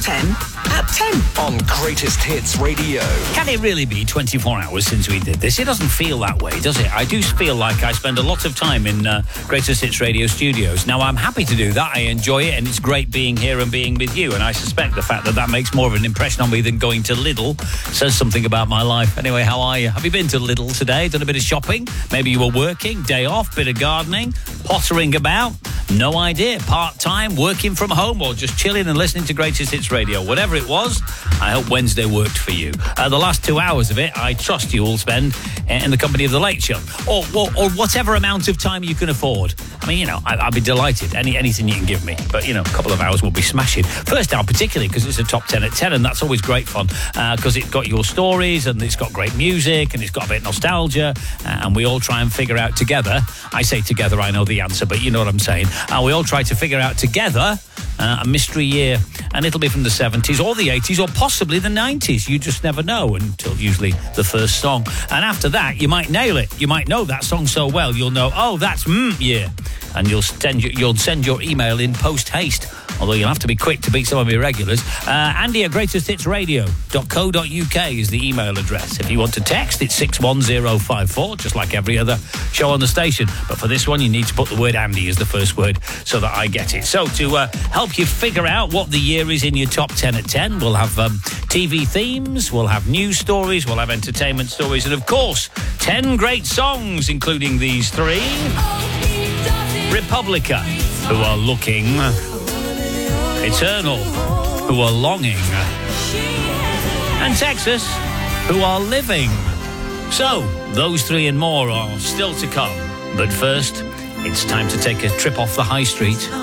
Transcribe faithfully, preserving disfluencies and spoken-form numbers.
ten at ten. On Greatest Hits Radio. Can it really be twenty-four hours since we did this? It doesn't feel that way, does it? I do feel like I spend a lot of time in uh, Greatest Hits Radio studios. Now, I'm happy to do that. I enjoy it, and it's great being here and being with you. And I suspect the fact that that makes more of an impression on me than going to Lidl says something about my life. Anyway, how are you? Have you been to Lidl today? Done a bit of shopping? Maybe you were working, day off, bit of gardening, pottering about? No idea. Part-time, working from home, or just chilling and listening to Greatest Hits Radio. Whatever it was, I hope Wednesday worked for you. Uh, the last two hours of it, I trust you will spend in the company of The Late Show. Or, or, or whatever amount of time you can afford. I mean, you know, I, I'd be delighted. Any Anything you can give me. But, you know, a couple of hours will be smashing. First hour particularly, because it's a top ten at ten, and that's always great fun. Because uh, it's got your stories, and it's got great music, and it's got a bit of nostalgia. Uh, and we all try and figure out together. I say together, I know the answer, but you know what I'm saying. And we all try to figure out together uh, a mystery year. And it'll be from the seventies or the eighties or possibly the nineties. You just never know until usually the first song. And after that, you might nail it. You might know that song so well, you'll know, oh, that's mm year. And you'll send, your, you'll send your email in post-haste. Although you'll have to be quick to beat some of your regulars. Uh, Andy at greatest hits radio dot co dot uk is the email address. If you want to text, it's six one zero five four, just like every other show on the station. But for this one, you need to put the word Andy as the first word so that I get it. So to uh, help you figure out what the year is in your top ten at ten, we'll have um, T V themes, we'll have news stories, we'll have entertainment stories, and of course, ten great songs, including these three. Republica, who are looking... Eternal, who are longing, and Texas, who are living. So, those three and more are still to come. But first, it's time to take a trip off the high street